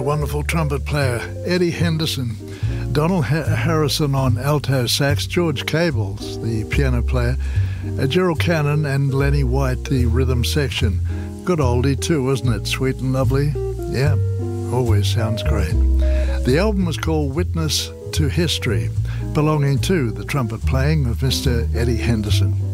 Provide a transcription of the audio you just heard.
Wonderful trumpet player, Eddie Henderson, Donald Harrison on alto sax, George Cables, the piano player, Gerald Cannon and Lenny White, the rhythm section. Good oldie too, wasn't it? Sweet and lovely. Yeah, always sounds great. The album was called Witness to History, belonging to the trumpet playing of Mr. Eddie Henderson.